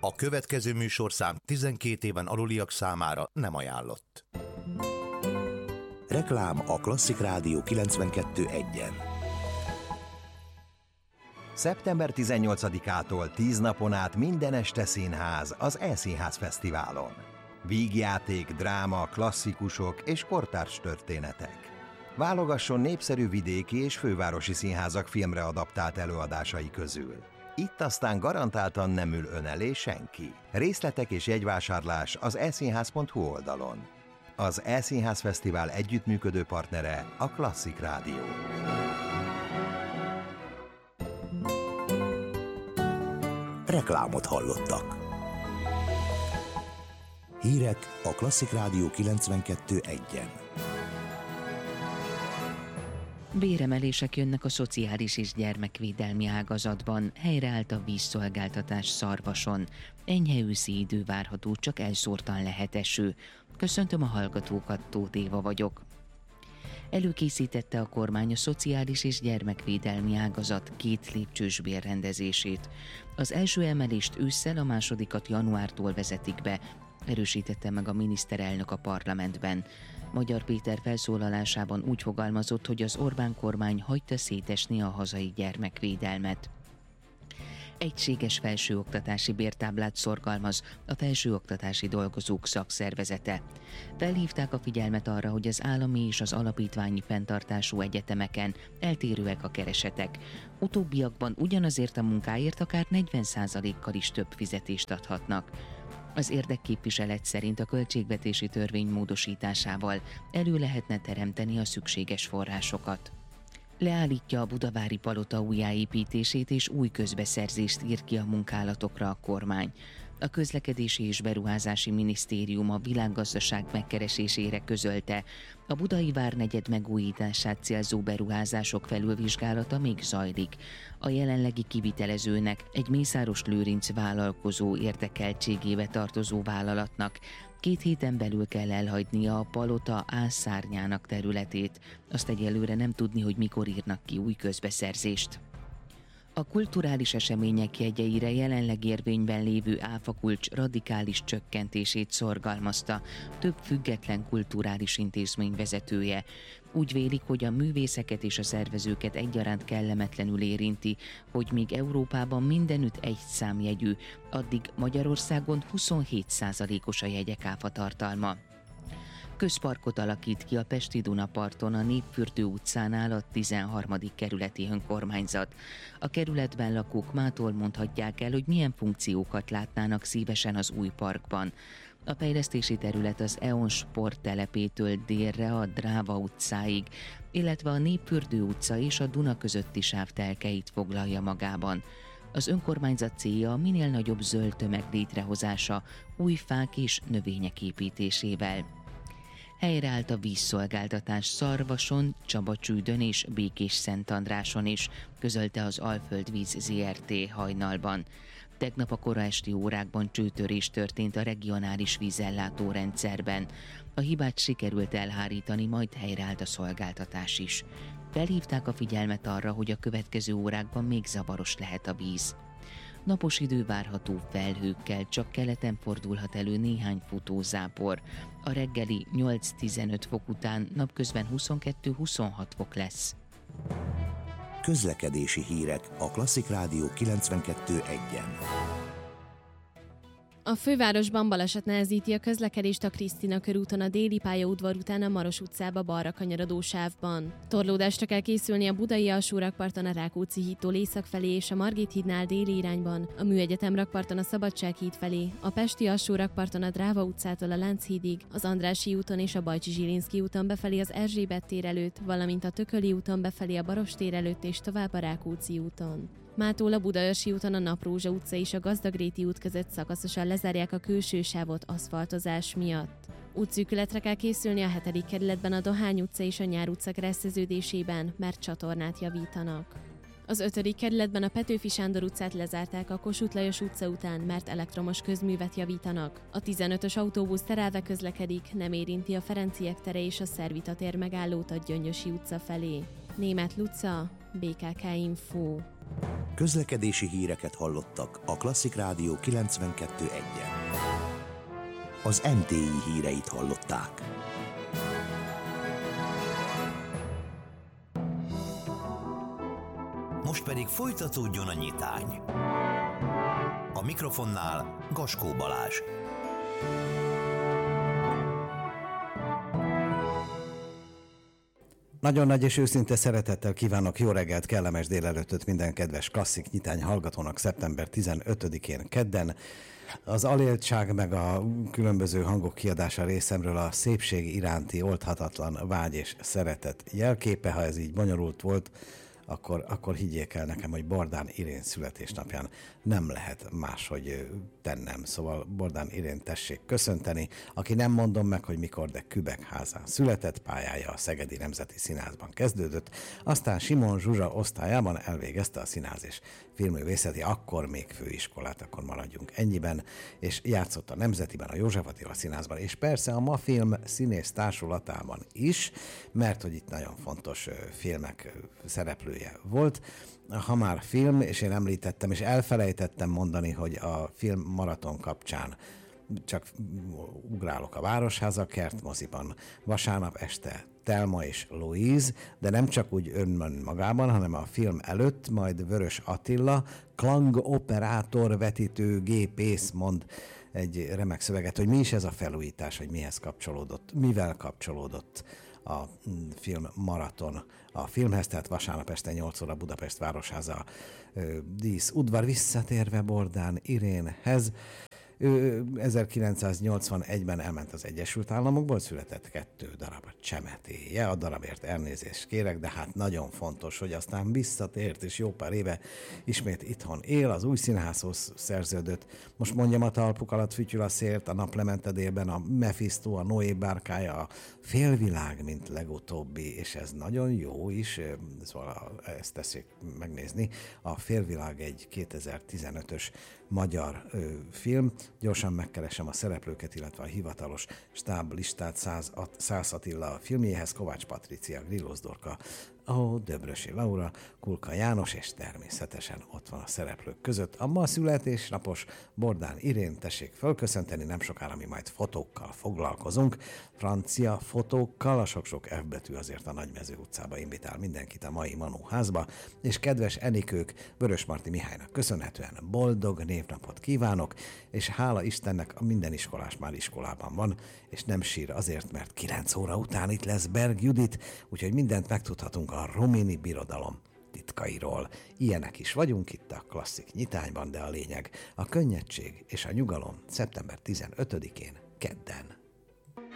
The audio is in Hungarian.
A következő műsorszám 12 éven aluliak számára nem ajánlott. Reklám a Klasszik Rádió 92.1-en. Szeptember 18-ától 10 napon át minden este színház az E-Színház Fesztiválon. Vígjáték, dráma, klasszikusok és kortárs történetek. Válogasson népszerű vidéki és fővárosi színházak filmre adaptált előadásai közül. Itt aztán garantáltan nem ül ön elé senki. Részletek és jegyvásárlás az eszínház.hu oldalon. Az E-Színház Fesztivál együttműködő partnere a Klasszik Rádió. Reklámot hallottak. Hírek a Klasszik Rádió 92.1-en. Béremelések jönnek a szociális és gyermekvédelmi ágazatban, helyreállt a vízszolgáltatás Szarvason. Enyhe őszi idő várható, csak elszórtan lehet eső. Köszöntöm a hallgatókat, Tóth Éva vagyok. Előkészítette a kormány a szociális és gyermekvédelmi ágazat 2 lépcsős bérrendezését. Az első emelést ősszel, a másodikat januártól vezetik be, erősítette meg a miniszterelnök a parlamentben. Magyar Péter felszólalásában úgy fogalmazott, hogy az Orbán kormány hagyta szétesni a hazai gyermekvédelmet. Egységes felsőoktatási bértáblát szorgalmaz a Felsőoktatási Dolgozók Szakszervezete. Felhívták a figyelmet arra, hogy az állami és az alapítványi fenntartású egyetemeken eltérőek a keresetek. Utóbbiakban ugyanazért a munkáért akár 40%-kal is több fizetést adhatnak. Az érdekképviselet szerint a költségvetési törvény módosításával elő lehetne teremteni a szükséges forrásokat. Leállítja a budavári palota újjáépítését és új közbeszerzést ír ki a munkálatokra a kormány. A Közlekedési és Beruházási Minisztérium a világgazdaság megkeresésére közölte, a Budai Várnegyed megújítását célzó beruházások felülvizsgálata még zajlik. A jelenlegi kivitelezőnek, egy Mészáros Lőrinc vállalkozó érdekeltségébe tartozó vállalatnak 2 héten belül kell elhagynia a palota ászárnyának területét. Azt egyelőre nem tudni, hogy mikor írnak ki új közbeszerzést. A kulturális események jegyeire jelenleg érvényben lévő áfakulcs radikális csökkentését szorgalmazta több független kulturális intézmény vezetője. Úgy vélik, hogy a művészeket és a szervezőket egyaránt kellemetlenül érinti, hogy míg Európában mindenütt egy számjegyű, addig Magyarországon 27%-os a jegyek áfatartalma. Közparkot alakít ki a pesti Dunaparton, a Népfürdő utcánál a 13. kerületi önkormányzat. A kerületben lakók mától mondhatják el, hogy milyen funkciókat látnának szívesen az új parkban. A fejlesztési terület az EON sporttelepétől délre a Dráva utcáig, illetve a Népfürdő utca és a Duna közötti sáv telkeit foglalja magában. Az önkormányzat célja a minél nagyobb zöld tömeg létrehozása új fák és növények építésével. Helyreállt a vízszolgáltatás Szarvason, Csabacsődön és Békés-Szentandráson is, közölte az Alföld Víz Zrt. hajnalban. Tegnap a kora esti órákban csőtörés történt a regionális vízellátó rendszerben. A hibát sikerült elhárítani, majd helyreállt a szolgáltatás is. Felhívták a figyelmet arra, hogy a következő órákban még zavaros lehet a víz. Napos idő várható felhőkkel, csak keleten fordulhat elő néhány futózápor. A reggeli 8-15 fok után napközben 22-26 fok lesz. Közlekedési hírek a Klasszik Rádió 92.1-en. A fővárosban baleset nehezíti a közlekedést a Krisztina körúton a déli pályaudvar után a Maros utcába balra kanyarodó sávban. Torlódásra kell készülni a budai alsórakparton a Rákóczi hídtól észak felé és a Margit hídnál déli irányban, a Műegyetem rakparton a Szabadság híd felé, a Pesti alsórakparton a Dráva utcától a Lánchídig, az Andrássy úton és a Bajcsi-Zsilinszky úton befelé az Erzsébet tér előtt, valamint a Tököli úton befelé a Baross tér előtt és tovább a Rákóczi úton. Mától a Budaörsi úton a Naprózsa utca és a Gazdagréti út között szakaszosan lezárják a külső sávot aszfaltozás miatt. Útszűkületre kell készülni a 7. kerületben a Dohány utca és a Nyár utca kereszteződésében, mert csatornát javítanak. Az 5. kerületben a Petőfi Sándor utcát lezárták a Kossuth Lajos utca után, mert elektromos közművet javítanak. A 15-ös autóbusz terelve közlekedik, nem érinti a Ferenciek tere és a Szervita tér megállót a Gyöngyösi utca felé. Németh Luca, BKK Info. Közlekedési híreket hallottak a Klasszik Rádió 92.1-en. Az MTI híreit hallották. Most pedig folytatódjon a nyitány. A mikrofonnál Gaskó Balázs. Nagyon nagy és őszinte szeretettel kívánok jó reggelt, kellemes délelőttöt minden kedves klasszik nyitány hallgatónak szeptember 15-én kedden. Az aléltság meg a különböző hangok kiadása részemről a szépség iránti oldhatatlan vágy és szeretet jelképe. Ha ez így bonyolult volt, akkor higgyék el nekem, hogy Bordán Irén születésnapján nem lehet máshogy tennem. Szóval Bordán Irén tessék köszönteni, aki nem mondom meg, hogy mikor, de Kübekházán született, pályája a Szegedi Nemzeti Színházban kezdődött, aztán Simon Zsuzsa osztályában elvégezte a színház és filmművészeti, akkor még főiskolát, akkor maradjunk ennyiben, és játszott a Nemzetiben, a József Attila Színházban, és persze a Ma Film Színész Társulatában is, mert hogy itt nagyon fontos filmek szereplője volt. Ha már film, és én említettem, és elfelejtettem mondani, hogy a film maraton kapcsán csak ugrálok a Városháza Kertmoziban vasárnap este Thelma és Louise, de nem csak úgy önmagában, hanem a film előtt majd Vörös Attila, klangoperátor, vetítő, gépész mond egy remek szöveget, hogy mi is ez a felújítás, hogy mihez kapcsolódott, mivel kapcsolódott a film maraton a filmhez, tehát vasárnap este 8 óra Budapest Városháza dísz udvar, visszatérve Bordán Irénhez. Ő 1981-ben elment az Egyesült Államokból, született 2 darab csemetéje, a darabért elnézést kérek, de hát nagyon fontos, hogy aztán visszatért, és jó pár éve ismét itthon él, az új színházhoz szerződött. Most mondjam, a talpuk alatt fütyül a szélt, a naplemente délben, a Mephisto, a Noé bárkája, a Félvilág, mint legutóbbi, és ez nagyon jó is, szóval ezt tessék megnézni. A Félvilág egy 2015-ös magyar film. Gyorsan megkeresem a szereplőket, illetve a hivatalos stáblistát. Szász Attila filmjéhez, Kovács Patricia, Grillós Dorka, Döbrösi Laura, Kulka János, és természetesen ott van a szereplők között a ma születésnapos Bordán Irén. Tessék fölköszönteni, nem sokára mi majd fotókkal foglalkozunk, francia fotókkal, a sok-sok F betű azért a Nagymező utcába invitál mindenkit a mai Manó házba, és kedves Enikők, Vörösmarty Mihálynak köszönhetően boldog névnapot kívánok, és hála Istennek a minden iskolás már iskolában van, és nem sír azért, mert 9 óra után itt lesz Berg Judit, úgyhogy mindent megtudhatunk a Romini Birodalom titkairól. Ilyenek is vagyunk itt a klasszik nyitányban, de a lényeg a könnyedség és a nyugalom szeptember 15-én kedden.